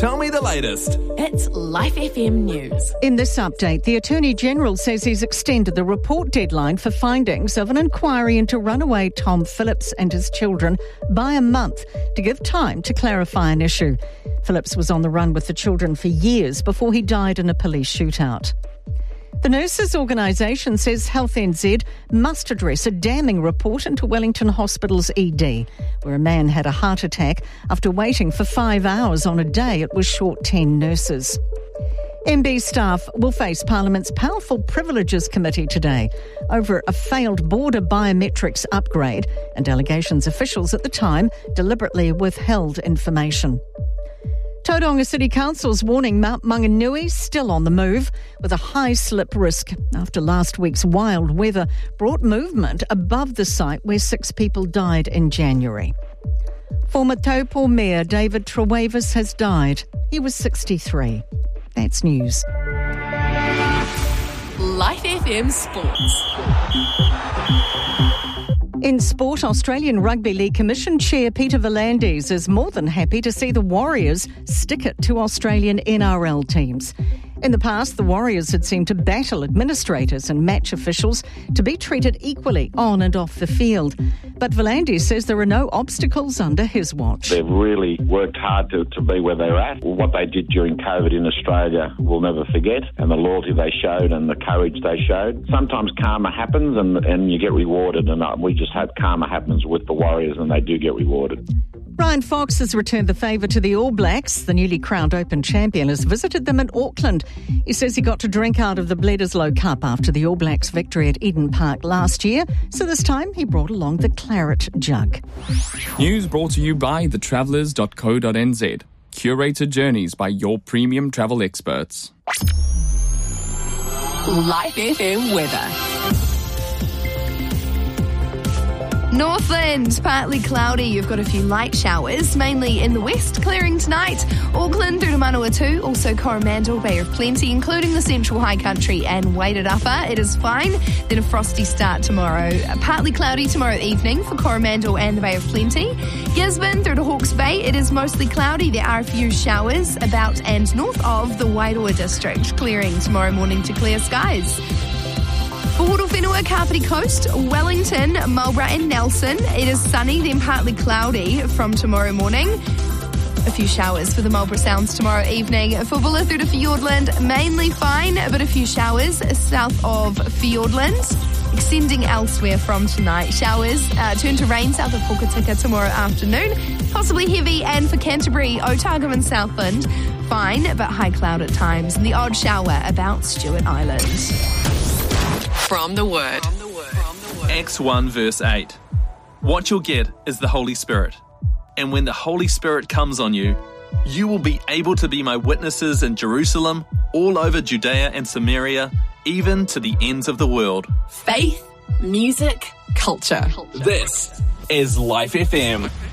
Tell me the latest. It's Life FM News. In this update, the Attorney-General says he's extended the report deadline for findings of an inquiry into runaway Tom Phillips and his children by a month to give time to clarify an issue. Phillips was on the run with the children for years before he died in a police shootout. The Nurses Organisation says Health NZ must address a damning report into Wellington Hospital's ED, where a man had a heart attack after waiting for 5 hours on a day it was short 10 nurses. MB staff will face Parliament's Powerful Privileges Committee today over a failed border biometrics upgrade and allegations officials at the time deliberately withheld information. Tauranga City Council's warning Mount Maunganui still on the move with a high slip risk after last week's wild weather brought movement above the site where 6 people died in January. Former Taupo Mayor David Trewavis has died. He was 63. That's news. Life FM Sports. In sport, Australian Rugby League Commission Chair Peter V'landys is more than happy to see the Warriors stick it to Australian NRL teams. In the past, the Warriors had seemed to battle administrators and match officials to be treated equally on and off the field. But V'landys says there are no obstacles under his watch. They've really worked hard to be where they're at. What they did during COVID in Australia we'll never forget, and the loyalty they showed and the courage they showed. Sometimes karma happens and you get rewarded, and we just hope karma happens with the Warriors and they do get rewarded. Ryan Fox has returned the favour to the All Blacks. The newly crowned Open champion has visited them in Auckland. He says he got to drink out of the Bledisloe Cup after the All Blacks' victory at Eden Park last year. So this time he brought along the claret jug. News brought to you by thetravellers.co.nz. Curated journeys by your premium travel experts. Life FM weather. Northland, partly cloudy. You've got a few light showers, mainly in the west, clearing tonight. Auckland through to Manawatu, also Coromandel, Bay of Plenty, including the Central High Country and Weighted Upper. It is fine. Then a frosty start tomorrow. Partly cloudy tomorrow evening for Coromandel and the Bay of Plenty. Gisborne through to Hawke's Bay. It is mostly cloudy. There are a few showers about and north of the Wairoa district, clearing tomorrow morning to clear skies. For Horowhenua, Kapiti Coast, Wellington, Marlborough and Nelson, it is sunny, then partly cloudy from tomorrow morning. A few showers for the Marlborough Sounds tomorrow evening. For Bulla through to Fiordland, mainly fine, but a few showers south of Fiordland. Extending elsewhere from tonight. Showers turn to rain south of Pukatika tomorrow afternoon. Possibly heavy, and for Canterbury, Otago and Southland, fine, but high cloud at times. And the odd shower about Stewart Island. From the Word. Acts 1 verse 8. What you'll get is the Holy Spirit. And when the Holy Spirit comes on you, you will be able to be my witnesses in Jerusalem, all over Judea and Samaria, even to the ends of the world. Faith, music, culture. This is Life FM.